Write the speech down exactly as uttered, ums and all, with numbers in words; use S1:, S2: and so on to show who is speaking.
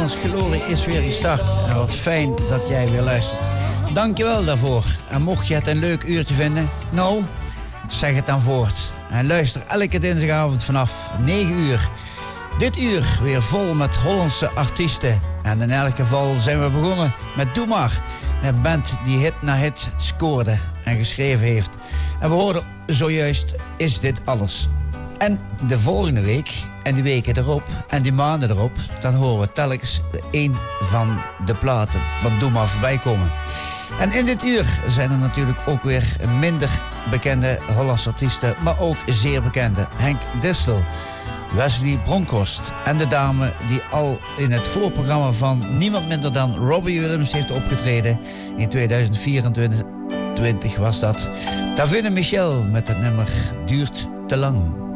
S1: Nederlands glorie is weer gestart. En wat fijn dat jij weer luistert. Dankjewel daarvoor. En mocht je het een leuk uurtje vinden, nou, zeg het dan voort. En luister elke dinsdagavond vanaf negen uur. Dit uur weer vol met Hollandse artiesten. En in elk geval zijn we begonnen met Doe Maar. Een band die hit na hit scoorde en geschreven heeft. En we hoorden zojuist Is Dit Alles. En de volgende week, en die weken erop, en die maanden erop, dan horen we telkens een van de platen van Doe Maar voorbij komen. En in dit uur zijn er natuurlijk ook weer minder bekende Hollandse artiesten, maar ook zeer bekende. Henk Distel, Wesley Bronkhorst en de dame die al in het voorprogramma van niemand minder dan Robbie Williams heeft opgetreden. In tweeduizend vierentwintig was dat. Davina Michel met het nummer Duurt te lang.